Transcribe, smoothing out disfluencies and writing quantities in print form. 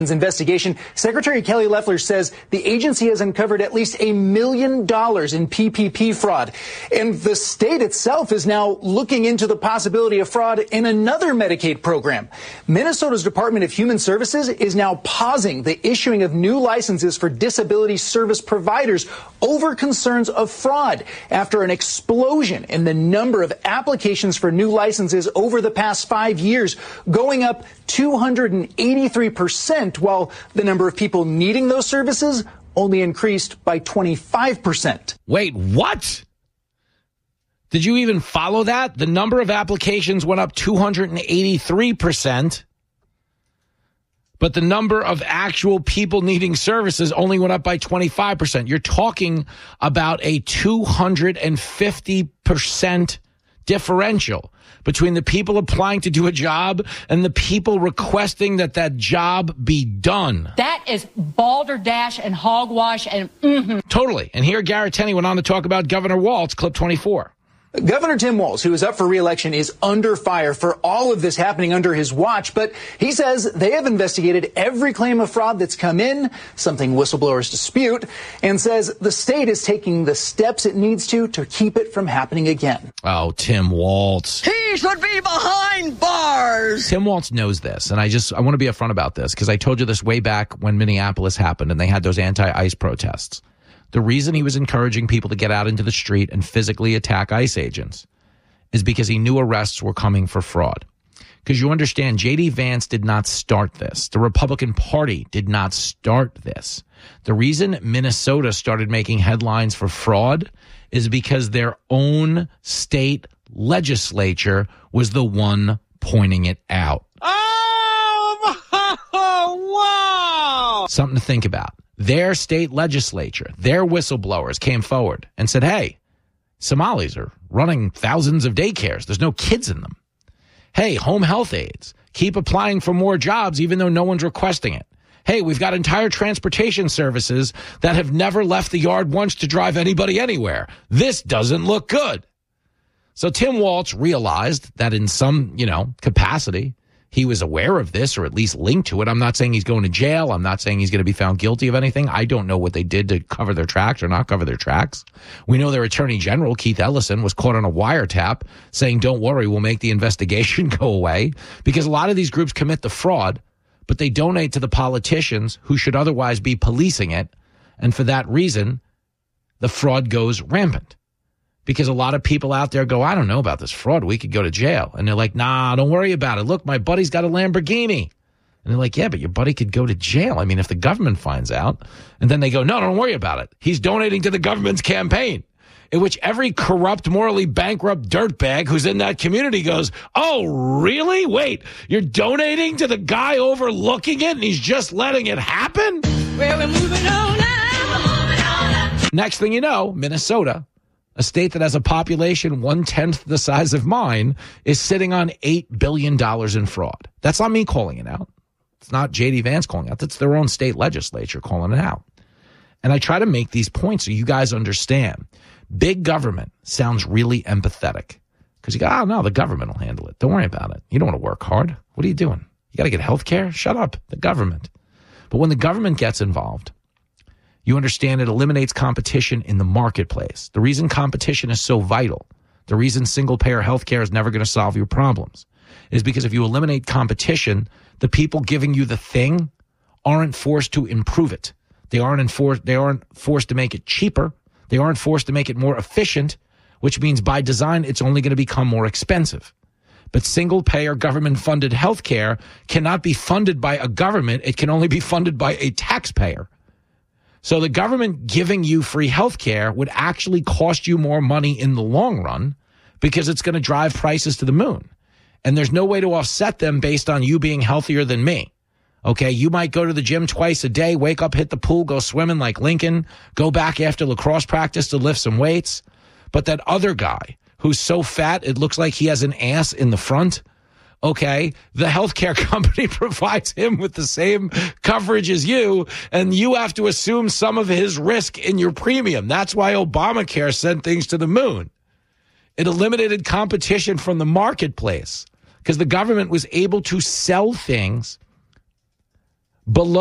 investigation, Secretary Kelly Loeffler says the agency has uncovered at least $1 million in PPP fraud. And the state itself is now looking into the possibility of fraud in another Medicaid program. Minnesota's Department of Human Services is now pausing the issuing of new licenses for disability service providers over concerns of fraud after an explosion in the number of applications for new licenses over the past 5 years, going up 283%, while the number of people needing those services only increased by 25%. Wait, what? Did you even follow that? The number of applications went up 283%, but the number of actual people needing services only went up by 25%. You're talking about a 250% differential between the people applying to do a job and the people requesting that that job be done. That is balderdash and hogwash and Totally. And here Garrett Tenney went on to talk about Governor Walz, clip 24. Governor Tim Walz, who is up for re-election, is under fire for all of this happening under his watch, but he says they have investigated every claim of fraud that's come in, something whistleblowers dispute, and says the state is taking the steps it needs to keep it from happening again. Oh, Tim Walz. He should be behind bars. Tim Walz knows this, and I want to be upfront about this because I told you this way back when Minneapolis happened and they had those anti-ICE protests. The reason he was encouraging people to get out into the street and physically attack ICE agents is because he knew arrests were coming for fraud. Because you understand, J.D. Vance did not start this. The Republican Party did not start this. The reason Minnesota started making headlines for fraud is because their own state legislature was the one pointing it out. Oh, wow! Something to think about. Their state legislature, their whistleblowers came forward and said, hey, Somalis are running thousands of daycares. There's no kids in them. Hey, home health aides, keep applying for more jobs even though no one's requesting it. Hey, we've got entire transportation services that have never left the yard once to drive anybody anywhere. This doesn't look good. So Tim Walz realized that in some, capacity, he was aware of this or at least linked to it. I'm not saying he's going to jail. I'm not saying he's going to be found guilty of anything. I don't know what they did to cover their tracks or not cover their tracks. We know their attorney general, Keith Ellison, was caught on a wiretap saying, don't worry, we'll make the investigation go away, because a lot of these groups commit the fraud, but they donate to the politicians who should otherwise be policing it. And for that reason, the fraud goes rampant. Because a lot of people out there go, I don't know about this fraud. We could go to jail. And they're like, nah, don't worry about it. Look, my buddy's got a Lamborghini. And they're like, yeah, but your buddy could go to jail. I mean, if the government finds out. And then they go, no, don't worry about it. He's donating to the government's campaign. In which every corrupt, morally bankrupt dirtbag who's in that community goes, oh, really? Wait, you're donating to the guy overlooking it and he's just letting it happen? Well, we're moving on now. Next thing you know, Minnesota, a state that has a population 1/10 the size of mine, is sitting on $8 billion in fraud. That's not me calling it out. It's not J.D. Vance calling it out. That's their own state legislature calling it out. And I try to make these points so you guys understand. Big government sounds really empathetic because you go, oh, no, the government will handle it. Don't worry about it. You don't want to work hard. What are you doing? You got to get health care? Shut up. The government. But when the government gets involved, you understand it eliminates competition in the marketplace. The reason competition is so vital, the reason single-payer health care is never going to solve your problems, is because if you eliminate competition, the people giving you the thing aren't forced to improve it. They aren't forced to make it cheaper. They aren't forced to make it more efficient, which means by design it's only going to become more expensive. But single-payer government-funded health care cannot be funded by a government. It can only be funded by a taxpayer. So the government giving you free health care would actually cost you more money in the long run because it's going to drive prices to the moon. And there's no way to offset them based on you being healthier than me. Okay, you might go to the gym twice a day, wake up, hit the pool, go swimming like Lincoln, go back after lacrosse practice to lift some weights. But that other guy who's so fat it looks like he has an ass in the front, okay, the healthcare company provides him with the same coverage as you, and you have to assume some of his risk in your premium. That's why Obamacare sent things to the moon. It eliminated competition from the marketplace because the government was able to sell things below